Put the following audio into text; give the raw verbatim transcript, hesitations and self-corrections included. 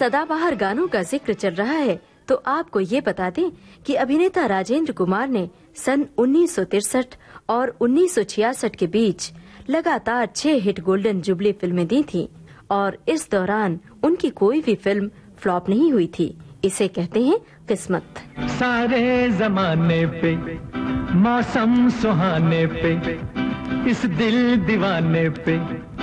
सदाबहार गानों का जिक्र चल रहा है तो आपको ये बता दें कि अभिनेता राजेंद्र कुमार ने सन उन्नीस सौ तिरसठ और उन्नीस सौ छियासठ के बीच लगातार छह हिट गोल्डन जुबली फिल्में दी थी और इस दौरान उनकी कोई भी फिल्म फ्लॉप नहीं हुई थी। इसे कहते हैं किस्मत। सारे जमाने पे, मौसम सुहाने पे, इस दिल दीवाने पे